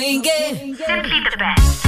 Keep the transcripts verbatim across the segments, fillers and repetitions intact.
Simply the best.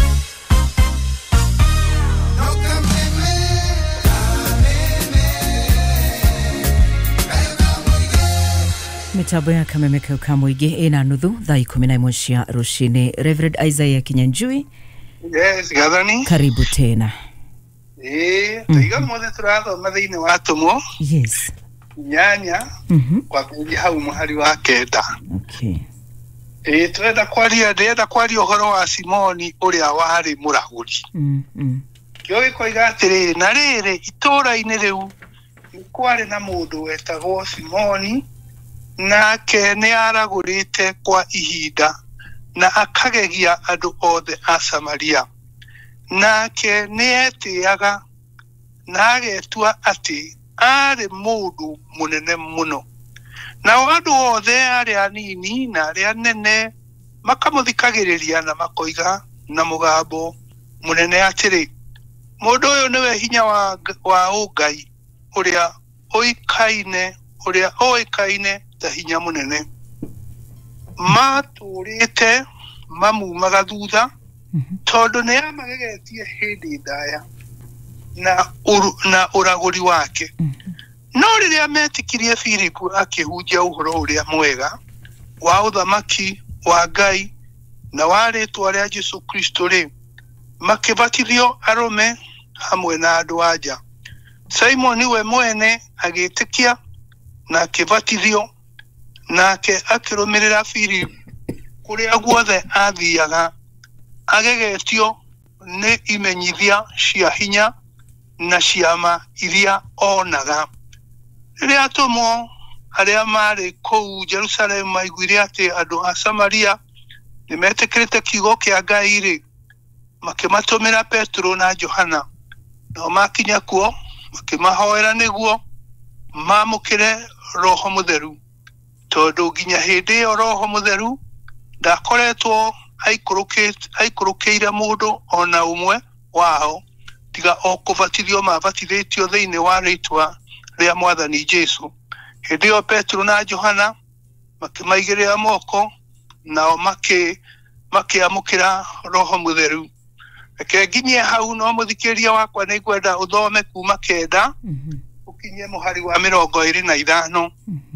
Mitambo ya Kameme Kauka Muigi ina nuthu thaa ikumi na imwe cia rucini. Reverend Isaiah Kinyanjui. Yes, Gathani. Karibu tena. Eh, tiga mothe turathoma thiini wa tumo. Yes. Nyanya. Mhm. Kwa kuja hau muhari wa kenda. Okay. Eh, turenda kwaria ndenda kwaria uhoro wa Simoni uria wari muraguri. Mhm. Kyo gikoiga atiriri na riri itura-ini riu ni kwari na mundu wetagwo Simoni nake ni aragurite kwa ihinda na akagegia andu othe a Samaria nake ni etiaga na agetua ati ari mundu munene muno na andu othe ari anini na ari anene makamuthikagiriria na makoiga na mugambo munene atiri mundu uyu niwe hinya wa wa Ngai uria oikaine uria oikaine ta hinya munene maturite mamu magathutha tondu ne amagegetie hindi ndaya na uru, na uraguri wake no riria metikirie Filipu akihunjia uhoro uria mwega wa uthamaki wa Ngai na wa ritwa ria Jesu Kristo ri makibatithio arume hamwe na andu anja. Simon we mwene agitikia na akibatithio nake akirumirira Filipu kuria guothe athiaga agegetio ni imenyithia cia hinya na ciama iria onaga. Riria atumo aria mari kou Jerusalem maiguire ati andu a Samaria ni metikirite kiugo kia Ngai ri makimatumira Petro na Johana no makinya kuo makimahoera niguo mamukire Roho Mutheru tondu nginya hindi iyo Roho Mutheru ndakoretwo aikurukite aikurukire mundu ona umwe wao tiga o kubatithio mabatithitio thiini wa ritwa ria Mwathani Jesu. Hindi iyo Petro na Johana makimaigirira moko nao maki makiamukira Roho Mutheru. Eke nginye hau no muthikiria wakwa ni gwenda uthome kuma kenda ukinye muhari wa mirongo iri na ithano.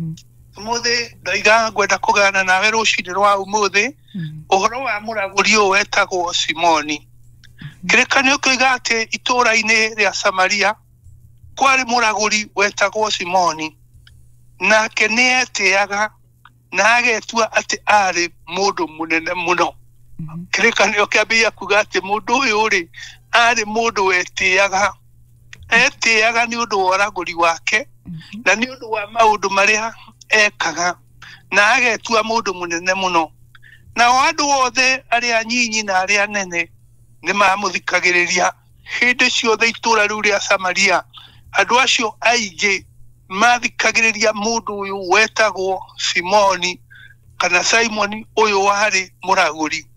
Umuthi ndaiga gwenda kugana nawe rucini rwa umuthi uhoro wa muraguri uyu wetagwo Simoni. Kirikanio kiuga ati itura-ini ria Samaria kwari muraguri wetagwo Simoni nake ni etiaga na agetua ati ari mundu munene muno. Kirikanio kiambia kuga ati mundu uyu ri ari mundu wetiaga etiaga ni undu wa uraguri wake na ni undu wa maundu maria ekaga na agetua mundu munene muno na andu othe aria nyinyi na aria nene ni mamuthikagiriria hindi ciothe itura riu ria Samaria. Andu acio aingi mathikagiriria mundu uyu wetagwo Simoni kana Simon uyu wari muraguri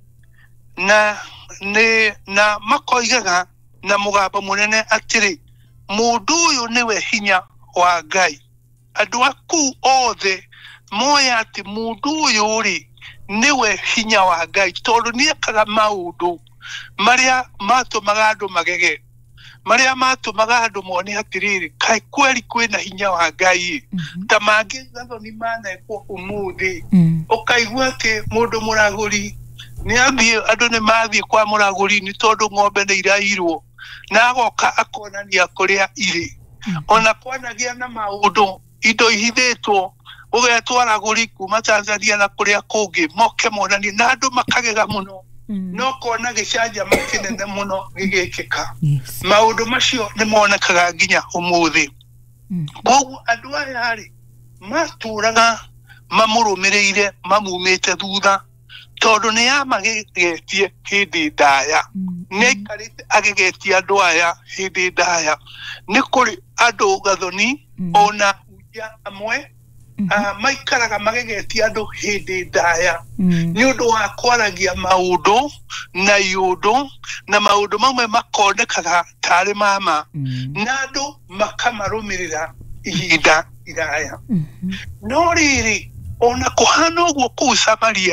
na ne na makoigaga na mugambo munene atiri mundu uyu niwe hinya wa Ngai. Andu aku othe moya ati mundu uyu ri niwe hinya wa Ngai tondu ni ekaga maundu maria matumaga andu magege maria matumaga andu mone atiriri kai kweli kwina hinya wa Ngai ta mangi gatho ni manekwo umuthi ukaigua ati mundu muraguri ni ambi andu ni mathie kwa muraguri ni tondu ng'ombe ni irairwo na agoka akonania kuria iri ona kwanagia na maundu indo ihithitwo ugetwa araguri kuma Tanzania na kuria kungi moke monani na andu makagega muno no kona gicanja makinene muno gigikika maundu macio ni monekaga nginya umuthi. Koguo andu aya ri maturaga mamurumirire mamumite thutha tondu ni amagegetie hindi ndaya ni karite agegetie andu aya hindi ndaya ni kuri andu gathoni ona uja amwe Uh, maikaraga magegetie andu hindi ndaya ni undu wa kwaragia maundu na yundu na maundu mamwe makonekaga tari mama na andu makamarumirira ihinda iraya no riri ona kuhana uguo kuu Samaria ri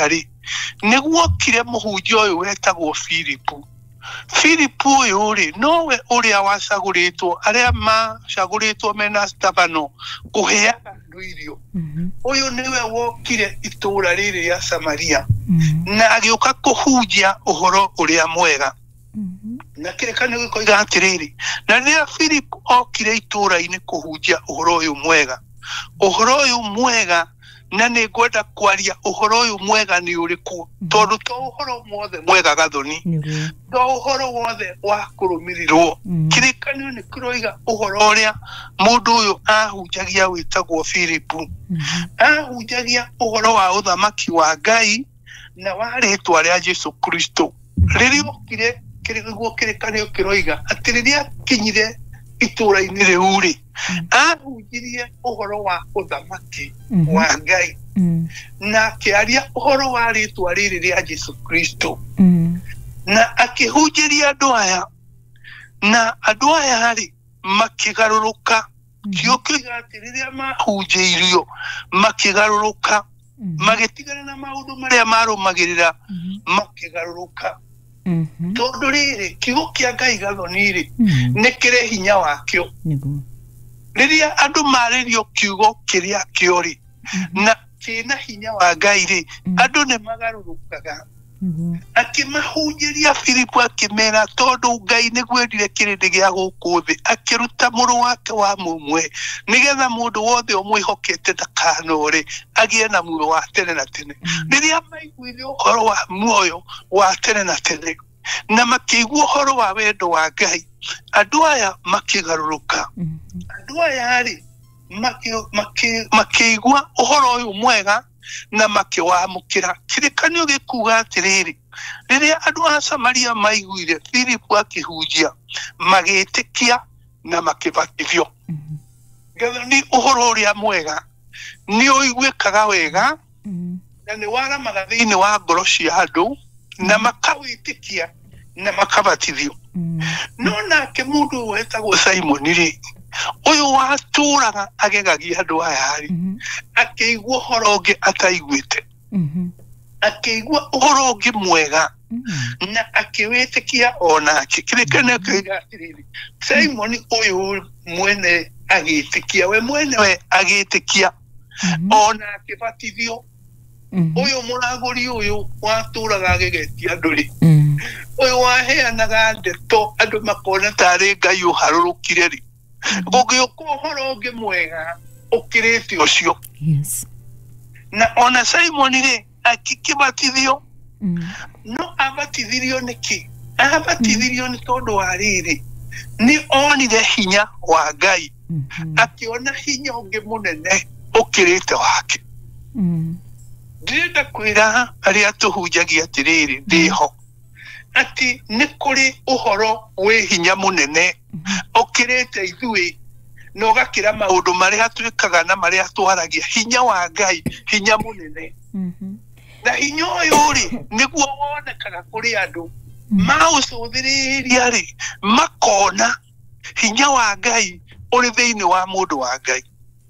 niguo kire muhunjia uyu wetagwo Philipu Philipu uyu ri nowe uria wacaguritwo aria macaguritwo mena stabano kuheaga andu irio uyu niwe wokire itura riri ya Samaria na agioka kuhunjia uhoro uria mwega na kirekano gikoiga atiriri na ria Philipu okire itura-ini kuhunjia uhoro uyu mwega uhoro uyu mwega na nĩ ngwenda kwaria uhoro uyu mwega ni uriku tondu to uhoro mwothe mwega gathoni to uhoro wothe wa kurumirirwo kirikanio ni kiroiga uhoro uria mundu uyu ahunjagia witagwo Philipu ahunjagia uhoro wa uthamaki wa Ngai na wa ritwa ria Jesu Kristo riria okire kiriguo kirikanio kiroiga ati riria kinyire itura-ini riu ri ahunjirie uhoro wa uthamaki wa Ngai na akiaria uhoro wa ritwa riri ria Jesu Kristo na akihunjiria andu aya na andu aya ri makigaruruka kio kiga riria mahunjirio makigaruruka magitigana na maundu maria marumagirira makigaruruka tondu riri kiugo kia Ngai gathoni ri ni kire hinya wakio riria andu maririo kiugo kiria kiori na kina hinya wa Ngai ri andu ne magarurukaga akimahunjiria Philipu akimera tondu Ngai ni gwendire kirindi gia guku thi akiruta muru wake wa mumwe nigetha mundu wothe umwihokete ndakanore agie na muoyo wa tene na tene riria maiguire uhoro wa muoyo wa tene na tene na makigwo uhoro wa wendo wa Ngai andu aya makigaruruka andu aya ri makigwa uhoro uyu mwega na makiwamukira kirikanio gikuga atiriri riria andu a Samaria maiguire Philipu akihunjia magitikia na makibatithio gathoni uhoro uria mwega ni uiguikaga wega na ni waramaga thiini wa ngoro cia andu na makawitikia na makabatithio no nake mundu wetagwo Simon ri uyu waturaga agegagia andu aya ri akigwa uhoro ungi ataiguite akigwa uhoro ungi mwega na akiwitikia onake kirikane kiga atiriri Simon uyu mwene agitikia we mwene we agitikia ona akibatithio uyu muraguri uyu waturaga agegetia andu ri uyu waheanaga ndeto andu makona tari Ngai uharurukire ri gugioka uhoro ungi mwega ukirite ucio yes na ona Simon ri akikibatithio no abatithirio niki abatithirio ni tondu wa riri ni onire hinya wa Ngai akiona hinya ungi munene ukirite wake ndenda kwira aria tuhunjagia atiriri ndiho ati ni kuri uhoro we hinya munene ukirite ithui no gakira maundu maria twikaga na maria twaragia hinya wa Ngai hinya munene na hinya uyu ri niguo wonekaga kuri andu maucuthiriria ri makona hinya wa Ngai uri thiini wa mundu wa Ngai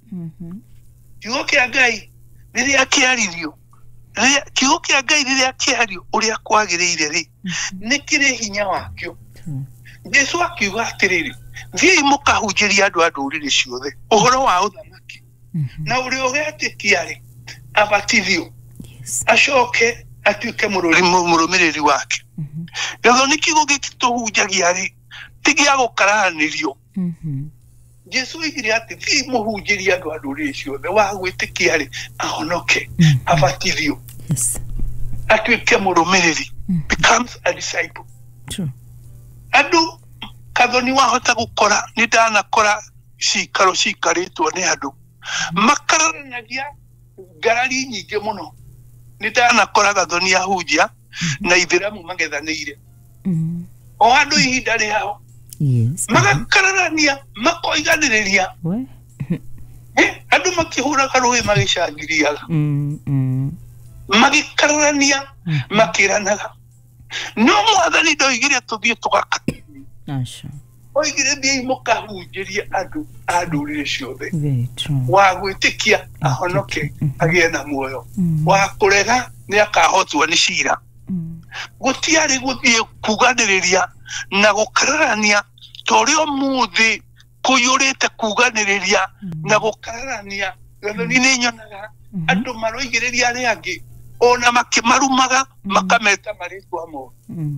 kiugo kia Ngai riria kiaririo riria kiugo kia Ngai riria kiario uria kwagiriire ri ni kire hinya wakio Jesu akiuga atiriri thiĩ mukahunjiria andu a ndũrĩrĩ ciothe uhoro wa uthamaki na uri ugetikia ri abatithio acoke atuike murumiriri wake gathoni kiugo giki tuhunjagia ri tigia gukaranirio Jesu igire ati thiĩ muhunjiria andu a ndũrĩrĩ ciothe wa gwitikia ri ahonoke abatithio atuike murumiriri becomes a disciple true andu kathoni wahota gukora ni ndanakora cikaro cikaritwo ni andu makaranagia ngarari nyingi muno ni ndanakora gathoni ahunjia na ithiramu magethanire o andu ihinda riao yes magakararania makoiganiriria eh andu makihuraga rui magicangiriaga magikararania makiranaga no mwathani ndoigire tuthie tugaka asha oigire thii mukahunjiria andu a ndũrĩrĩ ciothe very true wa gwitikia ahonoke agie na muoyo wa kurega nĩ akahotwo nĩ cira gũtiarĩ gũthiĩ kuganĩrĩria na gũkararania torĩa mũthĩ kũiyũrĩte kuganĩrĩria na gũkararania gathoni nĩ nyonaga andũ maroigĩrĩria arĩa angĩ ona makĩmarumaga makameta marĩtwa moru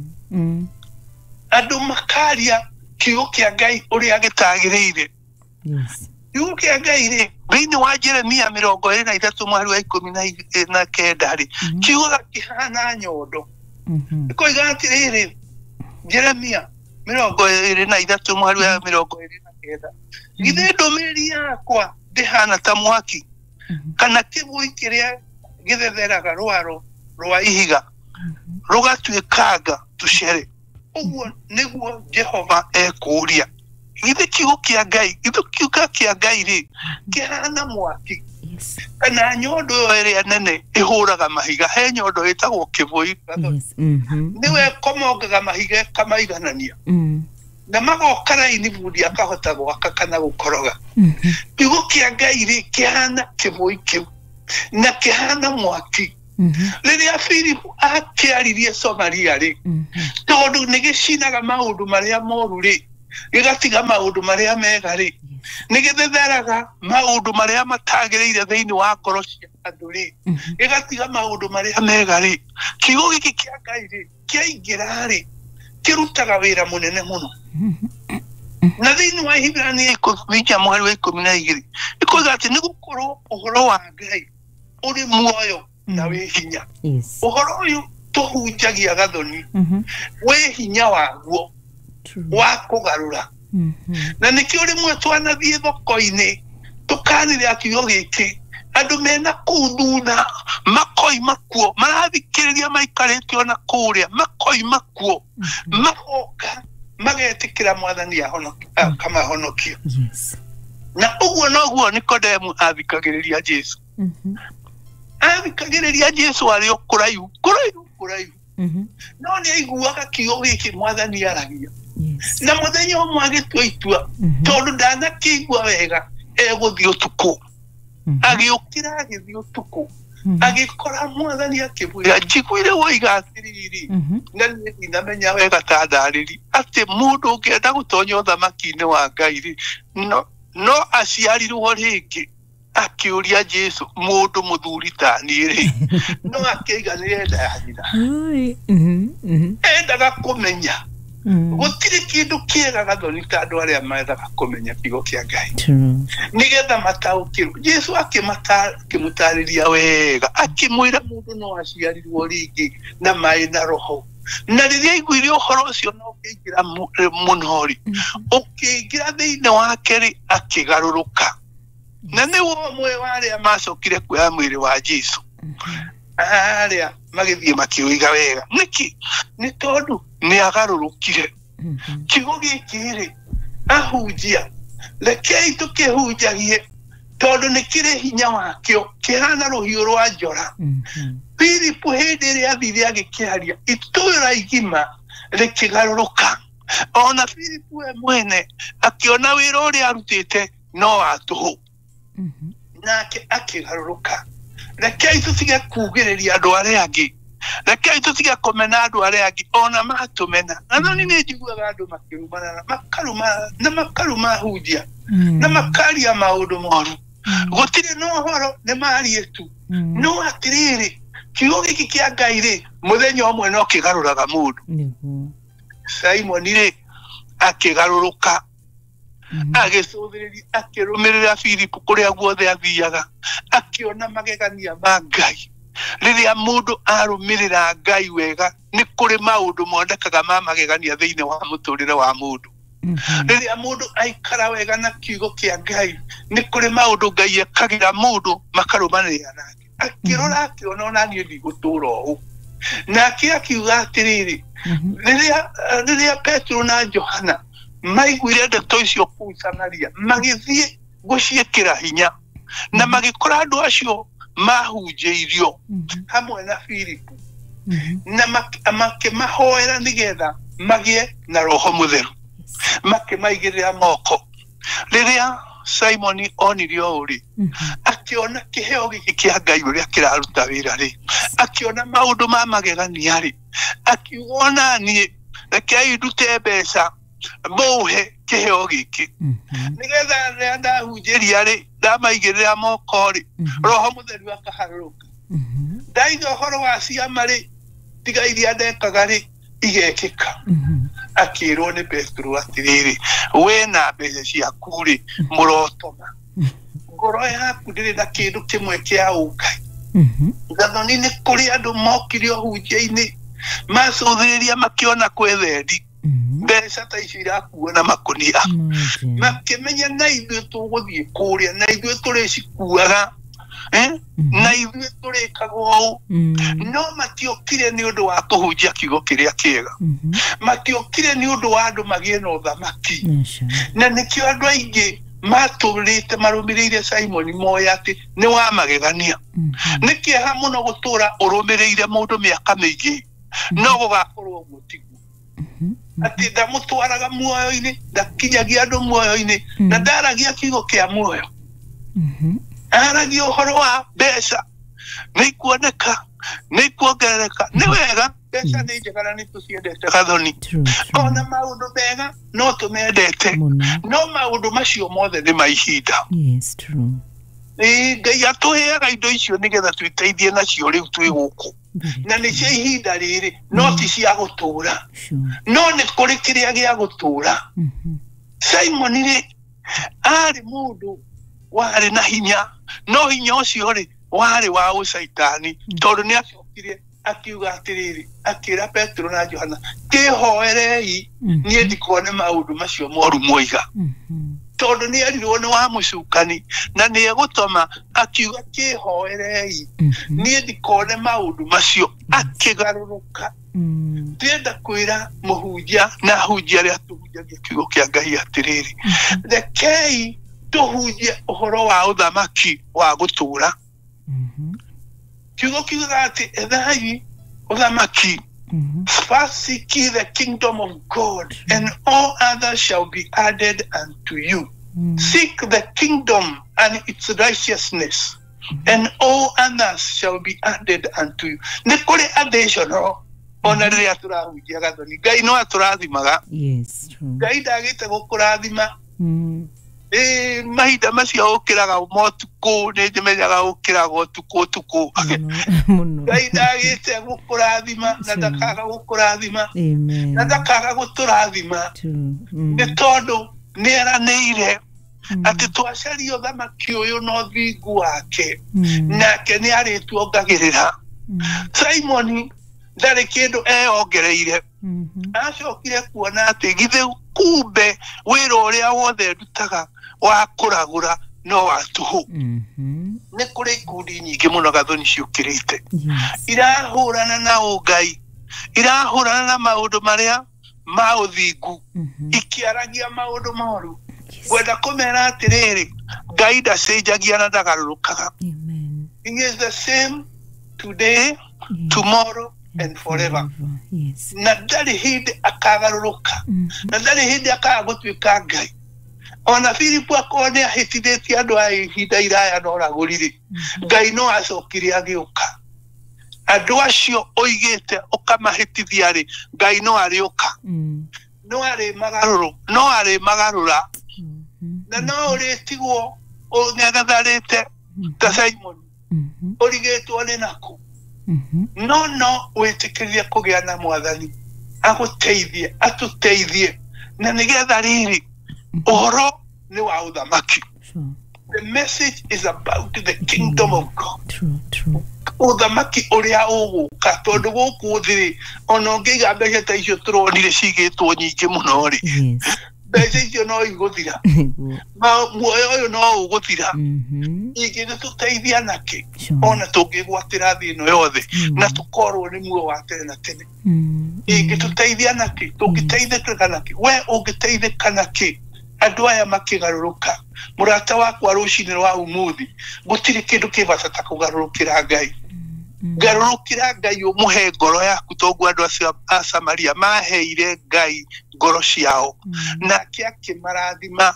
andũ makaria kiugo kĩa Ngai ũrĩa gĩtagĩrĩire kiugo kĩa Ngai rĩ thĩinĩ wa Jeremia mĩrongo ĩrĩ na ithatũ mweri wa ikũmi na kenda rĩ kiugo kĩhana nyondo koiga atĩrĩrĩ Jeremia mĩrongo ĩrĩ na ithatũ mweri wa mĩrongo ĩrĩ na kenda githĩ ndũmĩrĩri yakwa ndĩhana ta mwaki kana kĩbũi kĩrĩa gĩthetheraga rwaro rwa ihiga rũgatuĩkanga tũcere ũguo nĩguo Jehova ekũria githĩ kiugo kĩa Ngai githĩ kiugo kĩa Ngai rĩ kĩhana mwaki kana nyondo ĩrĩa nene ĩhũraga mahiga he nyondo ĩtagwo kĩbũi nĩwe komongaga mahiga kamaiganania na magoka raini bundi akahota gwaka kana gũkoroga kiugo kĩa Ngai rĩ kĩhana kĩbũi kĩu na kĩhana mwaki rĩrĩa Filipu akĩaririe Somalia rĩ tondũ nĩ gĩcinaga maũndũ marĩa moru rĩ gĩgatiga maũndũ marĩa mega rĩ nĩ gĩthetheraga maũndũ marĩa matagĩrĩire thĩinĩ wa ngoro cia andũ rĩ gĩgatiga maũndũ marĩa mega rĩ kiugo gĩkĩ kĩa Ngai rĩ kĩaingĩra rĩ kĩrutaga wĩra mũnene mũno na thĩinĩ wa Ihibrania ikũmi mweri wa ikũmi na igĩrĩ ikoiga atĩ nĩ gũkorwo ũhoro wa Ngai ũrĩ muoyo na wĩ hinya ũhoro ũyũ tũhunjagia gathoni wĩ hinya waguo wa kũgarũra na nĩkĩo rĩmwe twanathiĩ thoko-inĩ tũkanĩrĩra kiugo gĩkĩ andũ mena kũu thuna makoima kuo marathikĩrĩria maikarĩte ona kũrĩa makoima kuo magoka magetĩkĩra Mwathani akamahonokia na ũguo noguo Nikodemu athikagĩrĩria Jesu athikagĩrĩria Jesu arĩ o kũraihu kũraihu kũraihu no nĩ aiguaga kiugo gĩkĩ Mwathani aragia na mũthenya ũmwe agĩtua itua tondũ ndanakĩigua wega egũthiĩ ũtukũ agĩũkĩra agĩthiĩ ũtukũ agĩkora Mwathani akĩmwĩra njiguire woiga atĩrĩrĩ na niĩ ndinamenya wega ta ndarĩri atĩ mũndũ ũngĩenda gũtonya ũthamaki-inĩ wa Ngai rĩ no no aciarirwo rĩngĩ akĩũria Jesu mũndũ mũthuri ta niĩ rĩ no akĩiganĩre nda ya nyina endaga kũmenya gũtirĩ kĩndũ kĩega gathoni ta andũ arĩa mendaga kũmenya kiugo kĩa Ngai nĩgetha mataũkĩrwo Jesu akĩmũtarĩria wega akĩmwĩra mũndũ no aciarirwo rĩngĩ na maĩ na roho na rĩrĩa aiguire ũhoro ũcio no ũkĩingĩra mũno rĩ ũkĩingĩra thĩinĩ wake rĩ akĩgarũrũka na nĩguo ũmwe wa arĩa macokire kuoya mwĩrĩ wa Jesu arĩa magĩthiĩ makĩũiga wega nĩkĩ nĩ tondũ nĩ agarũrũkire kiugo gĩkĩ rĩ ahunjia rekei tũkĩhunjagie tondũ nĩ kĩrĩ hinya wakĩo kĩhana rũhiũ rwa njora Filipu hĩndĩ ĩrĩa athire agĩkĩaria itũũra igima rĩkĩgarũrũka ona Filipu we mwene akĩona wĩra ũrĩa arutĩte no wa tũhũ nake akĩgarũrũka rekei tũtige kugĩrĩria andũ arĩa angĩ rekei tũtige kũmena andũ arĩa angĩ ona matũmena na no nĩ njiguaga andũ makĩrumana makaruma na makaruma hunjia na makaria maũndũ moru gũtirĩ na ũhoro nĩ marie tu no atĩrĩrĩ kiugo gĩkĩ kĩa Ngai rĩ mũthenya ũmwe no kĩgarũraga mũndũ Simon rĩ akĩgarũrũka agĩcũthĩrĩria akĩrũmĩrĩra Filipu kũrĩa guothe athiaga akĩona magegania ma Ngai rĩrĩa mũndũ arũmĩrĩra Ngai wega nĩ kũrĩ maũndũ mondekaga ma magegania thĩinĩ wa mũtũrĩre wa mũndũ rĩrĩa mũndũ aikara wega na kiugo kĩa Ngai nĩ kũrĩ maũndũ Ngai ekagĩra mũndũ makarũmanĩrĩra nake akĩrora akĩona ona niĩ ndigũtũũra ũũ nake akiuga atĩrĩrĩ rĩrĩa rĩrĩa Petro na Johana maiguire ndeto icio kũu Samaria magĩthiĩ gũciĩkĩra hinya na magĩkora andũ acio mahunjĩirio hamwe na Filipu na makĩmahoera nĩgetha magĩe na roho mũtheru makĩmaigĩrĩra moko rĩrĩa Simon onirio uri akiona kiheo giki kia Ngai uria kiraruta wira ri akiona maundu ma magegania ri akiona ni rekei ndute mbeca muhe kiheo giki nigetha ria ndahunjiria ri ndamaigirira moko ri roho mutheru akaharuka ndaiga horo wa ciama ri tiga iria ndekaga ri igekika akirwo ni Petro atiriri we na mbeca ciaku ri murotoma ngoro yaku ndiri na kindu kimwe kia ukai ngathoni ni kuri andu mokire hunjia-ini macuthiriria makiona kwethendi mbeca ta icio irakuona makunia makimenya na ithuĩ tũgũthiĩ kũrĩa na ithuĩ tũrĩcikuaga na ithuĩ tũrĩkaga ũũ no matiokire nĩ ũndũ wa kũhunjia kiugo kĩrĩa kĩega matiokire nĩ ũndũ wa andũ magĩe na ũthamaki na nĩkĩo andũ aingĩ matũrĩte marũmĩrĩire Simon moya atĩ nĩ wa magegania nĩ kĩeha mũno gũtũra ũrũmĩrĩire mũndũ mĩaka mĩingĩ no gũgakorwo ũguo tiguo atĩ ndamũtwaraga muoyo-inĩ ndakinyagia andũ muoyo-inĩ na ndaragia kiugo kĩa muoyo aragia ũhoro wa mbeca nĩ ikuoneka nĩ ikuongerereka nĩ wega mbeca nĩ njega na nĩ tũciendete Gathoni ona maũndũ mega no tũmendete no maũndũ macio mothe nĩ ma ihinda Ngai atũheaga indo icio nĩgetha twĩteithie nacio rĩu twĩ gũkũ na nĩ cia ihinda rĩrĩ no ti cia gũtũũra no nĩ kũrĩ kĩrĩa gĩa gũtũũra Simon rĩ arĩ mũndũ warĩ na hinya no hinya ũcio rĩ warĩ wa ũcaitani tondũ nĩ acokire akiuga atĩrĩrĩ akĩra Petro na Johana kĩhoerei niĩ ndikone maũndũ macio moru moiga tondũ nĩ erirwo nĩ wa mũcukani na nĩ egũtoma akiuga kĩhoerei niĩ ndikone maũndũ macio akĩgarũrũka ndĩrenda kwĩra mũhunjia na ahunjia arĩa tũhunjagia kiugo kĩa Ngai atĩrĩrĩ rekei tũhunjie ũhoro wa ũthamaki wa gũtũũra kiugo kiugaga atĩ ethai ũthamaki first seek ye the kingdom of God and all others shall be added unto you seek the kingdom and its righteousness and all others shall be added unto you nĩ kũrĩ additional ona rĩrĩa tũrahunjia Gathoni Ngai no atũrathimaga Ngai ndagĩte gũkũrathima eh mahinda macio ũkĩraga motukũ nĩ ndĩmenyaga ũkĩraga ũtukũ ũtukũ Ngai ndagĩte gũkũrathima na ndakaga gũkũrathima na ndakaga gũtũrathima nĩ tondũ nĩ eranĩire atĩ twacaria ũthamaki ũyũ na ũthingu wake nake nĩ arĩtuongagĩrĩra Simon ndarĩ kĩndũ eongereire acokire kuona atĩ githĩ kumbe wĩra ũrĩa wothe ndutaga wa kũragũra no wa tũhũ nĩ kũrĩ ikundi nyingĩ mũno Gathoni ciũkĩrĩte irahũrana na ũngai irahũrana na maũndũ marĩa ma ũthingu ikiaragia maũndũ moru gwenda kũmera atĩrĩrĩ Ngai ndacenjagia na ndagarũrũkaga he is the same today tomorrow and forever na ndarĩ hĩndĩ akagarũrũka na ndarĩ hĩndĩ akaga gũtuĩka Ngai ona Filipu akorwo nĩ ahĩtithĩtie andũ a ihinda iraya na ũragũri-rĩ Ngai no acokire agĩũka andũ acio oigĩte ũkamahĩtithia-rĩ Ngai no arĩũka no arĩ magarũrũ no arĩ magarũra na no ũrĩtigwo ũng'ethatharĩte ta Simon ũrigĩtwo nĩ nakũ no no wĩtĩkĩrie kũgĩa na Mwathani agũteithie atũteithie na nĩgetha rĩrĩ ũhoro nĩ wa ũthamaki the message is about the kingdom of God ũthamaki ũrĩa ũgũka tondũ gũkũ thĩ ona ũngĩiga mbeca ta icio tũronire cigĩtwo nyingĩ mũno-rĩ mbeca icio no igũthira muoyo ũyũ no ũgũthira ingĩgĩtũteithia nakĩ ona tũngĩgwatĩra thĩ ĩno yothe na tũkorwo nĩ muoyo wa tene na tene ingĩtũteithia nakĩ tũngĩteithĩka nakĩ we ũngĩteithĩka nakĩ andũ aya makĩgarũrũka mũrata wakwa rũcinĩ rwa ũmũthĩ gũtirĩ kĩndũ kĩbata ta kũgarũrũkĩra Ngai garũrũkĩra Ngai ũmũhe ngoro yaku toguo andũ acio a Samaria maheire Ngai ngoro ciao nake akĩmarathima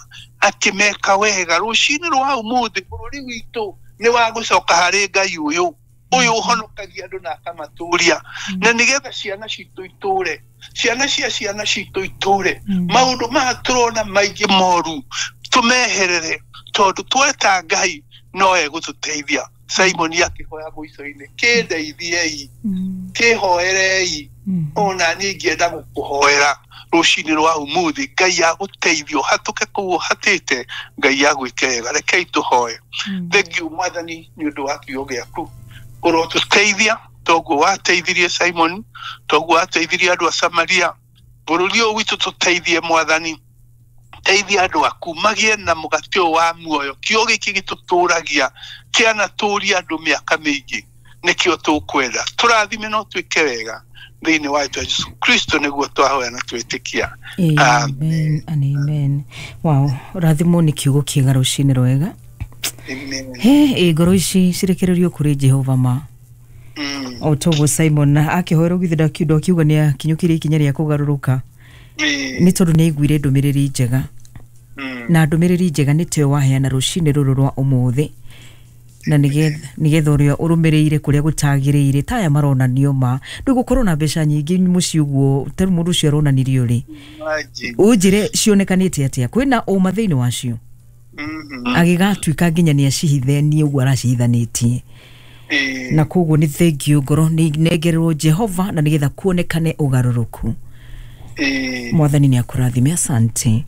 akimeka wega rushini rwa umuthi bururi witu ni wa gucoka hari Ngai uyu uyu uhonokagia andu na akamaturia na nigetha ciana citu iture ciana cia ciana citu iture maundu ma turona maingi moru tumeherere tondu tweta Ngai no egututeithia Simon yakihoya muico-ini kindeithiei kihoerei ona ni ngienda gukuhoera rushini rwa umuthi Ngai aguteithio hatuke ku hatite Ngai agwikega rekei tuhoe thank you mwathani ni undu wa kiugo giaku oro tuteithia toguo wateithirie Simon toguo wateithirie andu a Samaria bururi o witu tuteithie mwathani teithia andu aku magie na mugati wa muoyo kiugo giki gituturagia kiana turia andu miaka mingi nikio tukwenda turathime no twike wega thini wa Jesu Kristo niguo twahoya na twitikia amen and amen. Wow, rathimo ni kiugo kiega rucini rwega. Amen. He igoro ici cirekererio kuri Jehova ma Mm. o togo Simon akihoera githida kiudo kiuga ni akinyukire ikinya ria kugaruruka ni tondu ni igwire ndumiriri njega na ndumiriri njega ni teo waheana rucini ruru rwa umuthi na nigetha nigetha uria urumireire kuria gutagiriire taya maronanio ma ndugukorwo na mbeca nyingi muci uguo taru mundu cio ronanirio ri unjire cionekanite atia kwina uma thiini wacio agigatuika nginya ni acihithenie uguo aracihithanitie na koguo ni thank you ngoro ni negererwo Jehova na nigetha kuonekane ugaruruku mwathani ni akurathime asante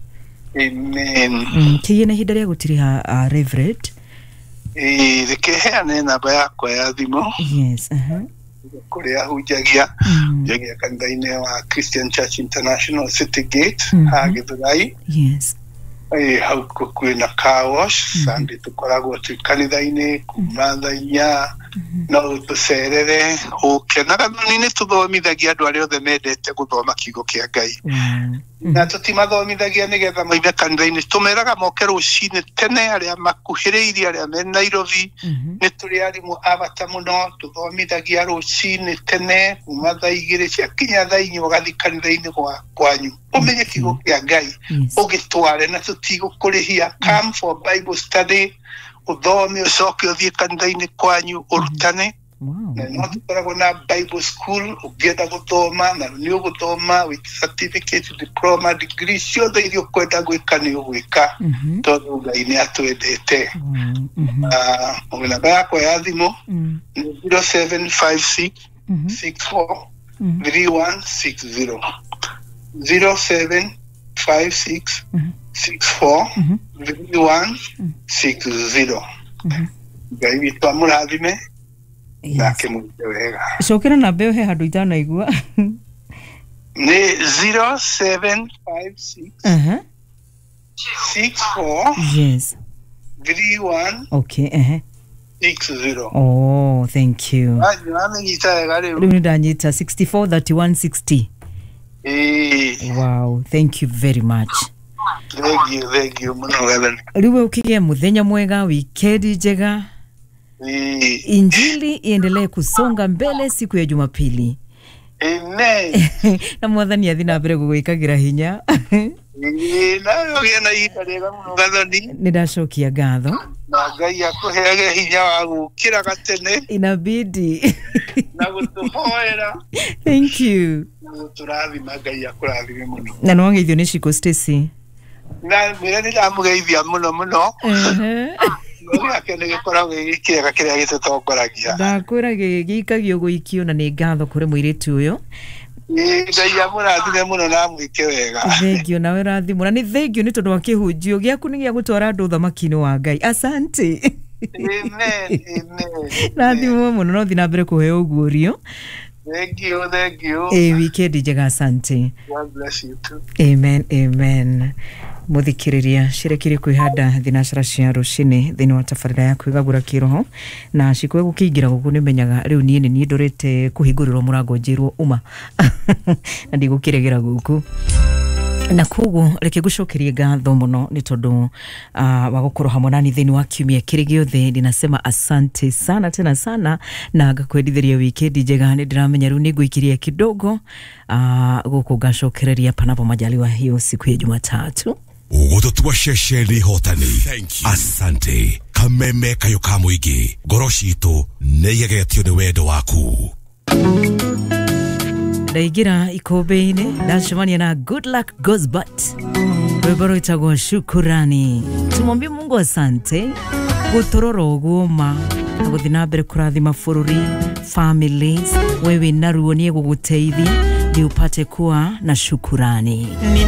amen kiyena hinda ria gutiri ha Reverend eh rekeheane namba yakwa ya thimo yes aha kuria hujagia jagia kanitha-ini wa Christian Church International City Gate ha Githurai yes eh hau kwina car wash Sunday tukoragwo tu kanitha-ini kuma thaa inya no tucerere ukenaga nini tuthomithagia andu aria othe mendete guthoma kiugo kia Ngai na tutimathomithagia nigetha maithe kanitha-ini tumeraga moke rucini tene aria makuhiriirie aria me Nairobi ni turi arimu abata muno tuthomithagia rucini tene kuma thaa igiri cia kinya thaa inya ugathi kanitha-ini gwa kwanyu umenye kiugo kia Ngai ugitware na tutigukũrĩhia come for Bible study uthome ucoke uthie kanitha-ini kwanyu urutane na no tukoragwo na Bible school ugienda guthoma na ni uguthoma with certificate diploma degree ciothe iria ukwenda gwika ni ugwika tondu Ngai ni atwendete namba yakwa ya thimu zero seven five six six four three one six zero zero seven five six six four three one six zero Ngai witu amurathime nake mwite wega cokera na mbeo he handu itanaigua ni zero seven five six aha six four yes three one okay aha six zero oh thank you aje amenyita wega riu riu ndanyita six four thirty one sixty eh wow thank you very much thank you thank you muno wega riu ukigia muthenya mwega weekend njega Injili iendelee kusonga mbele siku ya Jumapili. Amen. Na mwathani athina mbere gugwikagira hinya. Ni nayo gena itarega muno gathoni. Nindashokia ngatho. Na Ngai akuheage hinya wa gukira gatene. Inabidi. Na gutuhoera. Thank you. Turathima Ngai akurathime muno. Na no ngeithio ni Shiko Stacy. Na mwira ni ndamugeithia muno muno. Eh. Ngoria kene gikora gikira kiria gitutongoragia. Ndakwira gikagio guikio na ni ngatho kuri muiritu uyo. Ngai amurathime muno na mwike wega. Thengio nawe rathimo na ni thengio ni tondu wa kihunjio giaku ni gia gutwara andu thamaki-ini wa Ngai. Asante. Amen. Amen. Rathimo muno no thina mbere kuheo ugurio. Thank you, thank you. Eh, weekend njega asante. God bless you too. Amen, amen. Muthikiriria cirekire kwihanda thinacara cia rucini thini wa tabarira ya kwigagura kiroho na cikwe gukiingira guku nimenyaga riu nie ni nie ndorete kuhingurirwo murango njirwo uma na ndigukiregera guku na koguo reke gucokerie ngatho muno ni tondu uh, wa gukorwo hamwe nani thini wa kiumia kiri giothe ndinasema asante sana tena sana na ngakwendithiria weekend njega ni ndiramenya riu ni nguikiria kidogo uh, guku ngacokereria panapo majaliwa hiyo siku ya Jumatatu. ugututua shesheni hotani. Asante kameme kayo kamuigi goroshito neyegetio ni wedo waku. Ndaigira ikombe-ini ndacemania na Good Luck Goes But rwimbo itagwo Shukurani. Tumwambie Mungu asante gutorora uguma na guthi na mbere kurathima bururi, families, wewe na ruo ni guguteithia ni upate kuwa na shukurani.